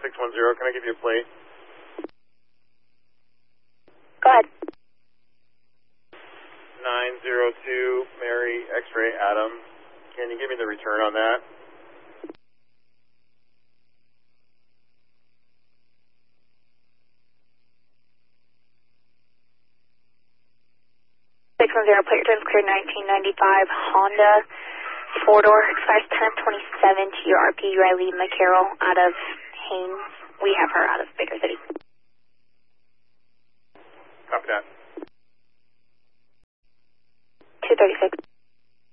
610, can I give you a plate? Go ahead. 902 Mary X-Ray Adam. Can you give me the return on that? Plate returns clear 1995 Honda 4-door, expires 10/27 to your RP Riley McCarroll out of Haines. We have her out of Baker City. Copy that. 236.